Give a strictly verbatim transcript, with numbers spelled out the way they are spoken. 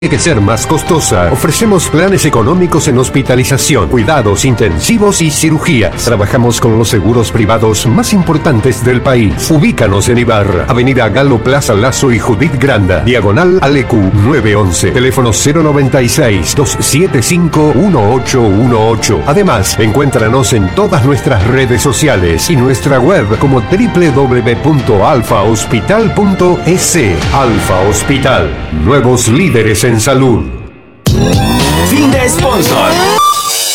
que ser más costosa. Ofrecemos planes económicos en hospitalización, cuidados intensivos y cirugías. Trabajamos con los seguros privados más importantes del país. Ubícanos en Ibarra, Avenida Galo Plaza Lazo y Judith Granda, diagonal Alecu nueve once, teléfono cero noventa y seis, dos siete cinco, uno ocho uno ocho. Además, encuéntranos en todas nuestras redes sociales y nuestra web como doble u doble u doble u punto alfa hospital punto es. Alfa Hospital, nuevos líderes en salud. Fin de sponsor.